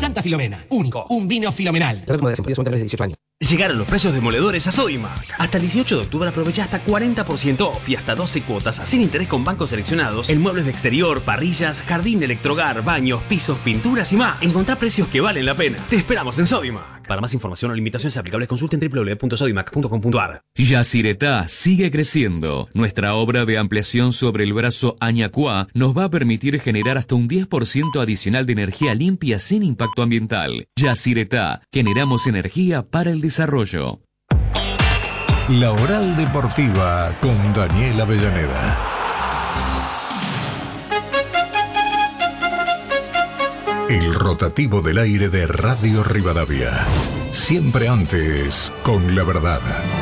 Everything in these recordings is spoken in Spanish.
Santa Filomena. Único. Un vino filomenal. de 18 años. Llegaron los precios demoledores a Sodimac. Hasta el 18 de octubre aprovecha hasta 40% off y hasta 12 cuotas sin interés con bancos seleccionados en muebles de exterior, parrillas, jardín, electrohogar, baños, pisos, pinturas y más. Encontrá precios que valen la pena. Te esperamos en Sodimac. Para más información o limitaciones aplicables consulten www.sodimac.com.ar. Yacyretá sigue creciendo. Nuestra obra de ampliación sobre el brazo Añacuá nos va a permitir generar hasta un 10% adicional de energía limpia sin impacto ambiental. Yacyretá, generamos energía para el desarrollo. La Oral Deportiva con Daniela Avellaneda. El rotativo del aire de Radio Rivadavia. Siempre antes, con la verdad.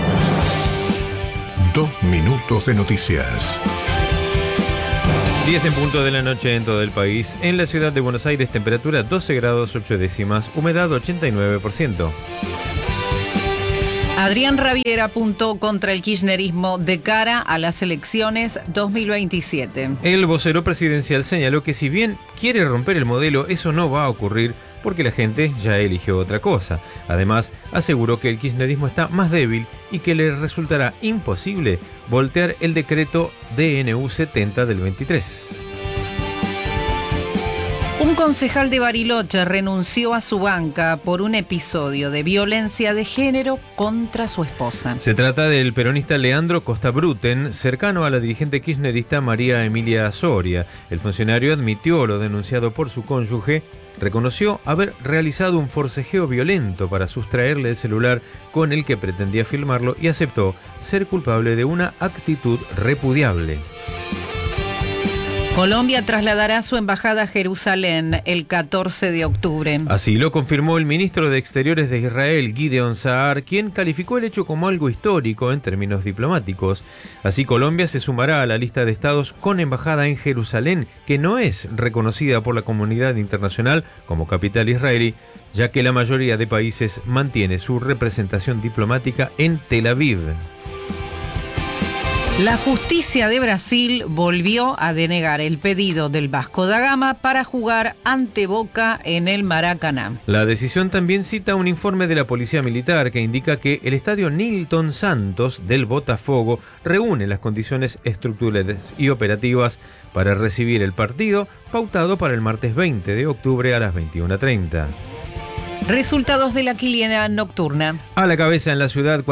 2 minutos de noticias. 10 en punto de la noche en todo el país. En la ciudad de Buenos Aires, temperatura 12 grados 8 décimas, humedad 89%. Adrián Rabier apuntó contra el kirchnerismo de cara a las elecciones 2027. El vocero presidencial señaló que si bien quiere romper el modelo, eso no va a ocurrir porque la gente ya eligió otra cosa. Además, aseguró que el kirchnerismo está más débil y que le resultará imposible voltear el decreto DNU 70 del 23. Un concejal de Bariloche renunció a su banca por un episodio de violencia de género contra su esposa. Se trata del peronista Leandro Costa Bruten, cercano a la dirigente kirchnerista María Emilia Soria. El funcionario admitió lo denunciado por su cónyuge, reconoció haber realizado un forcejeo violento para sustraerle el celular con el que pretendía filmarlo y aceptó ser culpable de una actitud repudiable. Colombia trasladará su embajada a Jerusalén el 14 de octubre. Así lo confirmó el ministro de Exteriores de Israel, Gideon Saar, quien calificó el hecho como algo histórico en términos diplomáticos. Así, Colombia se sumará a la lista de estados con embajada en Jerusalén, que no es reconocida por la comunidad internacional como capital israelí, ya que la mayoría de países mantiene su representación diplomática en Tel Aviv. La justicia de Brasil volvió a denegar el pedido del Vasco da Gama para jugar ante Boca en el Maracaná. La decisión también cita un informe de la Policía Militar que indica que el estadio Nilton Santos del Botafogo reúne las condiciones estructurales y operativas para recibir el partido pautado para el martes 20 de octubre a las 21:30. Resultados de la quiniela nocturna. A la cabeza en la ciudad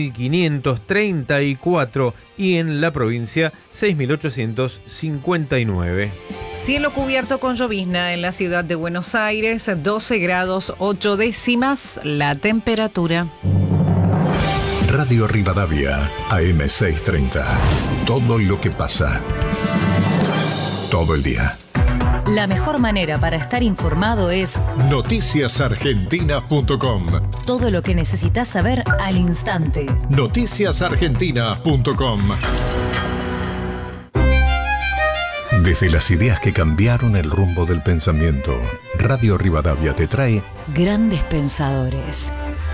4.534 y en la provincia 6.859. Cielo cubierto con llovizna en la ciudad de Buenos Aires, 12 grados 8 décimas la temperatura. Radio Rivadavia, AM630. Todo lo que pasa. Todo el día. La mejor manera para estar informado es noticiasargentina.com. Todo lo que necesitas saber al instante. Noticiasargentina.com. Desde las ideas que cambiaron el rumbo del pensamiento, Radio Rivadavia te trae Grandes Pensadores.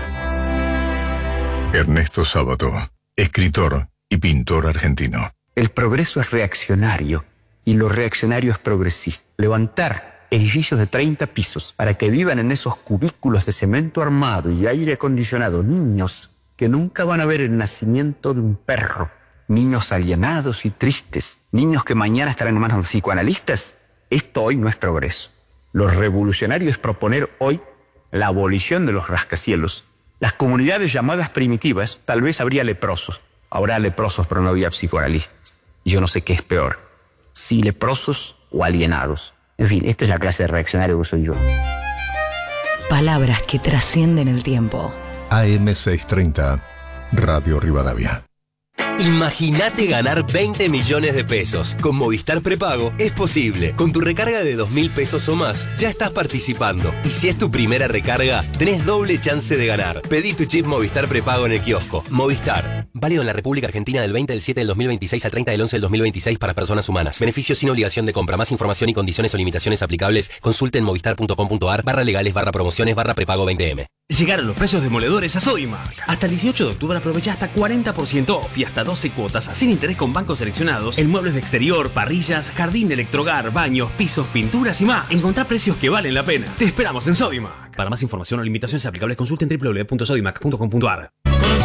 Ernesto Sábato, escritor y pintor argentino. El progreso es reaccionario. Y lo reaccionario es progresista. Levantar edificios de 30 pisos para que vivan en esos cubículos de cemento armado y aire acondicionado niños que nunca van a ver el nacimiento de un perro. Niños alienados y tristes. Niños que mañana estarán en manos de los psicoanalistas. Esto hoy no es progreso. Lo revolucionario es proponer hoy la abolición de los rascacielos. Las comunidades llamadas primitivas, tal vez habría leprosos. Habrá leprosos, pero no había psicoanalistas. Yo no sé qué es peor. Si leprosos o alienados. En fin, esta es la clase de reaccionario que soy yo. Palabras que trascienden el tiempo. AM630, Radio Rivadavia. Imagínate ganar 20 millones de pesos. Con Movistar Prepago es posible. Con tu recarga de 2.000 pesos o más, ya estás participando. Y si es tu primera recarga, tenés doble chance de ganar. Pedí tu chip Movistar Prepago en el kiosco. Movistar. Válido en la República Argentina del 20 del 7 del 2026 al 30 del 11 del 2026 para personas humanas. Beneficios sin obligación de compra. Más información y condiciones o limitaciones aplicables. Consulte en movistar.com.ar/legales/promociones/prepago 20M. Llegaron los precios demoledores a Sodimac. Hasta el 18 de octubre aprovecha hasta 40% off y hasta 12 cuotas sin interés con bancos seleccionados en muebles de exterior, parrillas, jardín, electrohogar, baños, pisos, pinturas y más. Encontrá precios que valen la pena. Te esperamos en Sodimac. Para más información o limitaciones aplicables consulten www.sodimac.com.ar.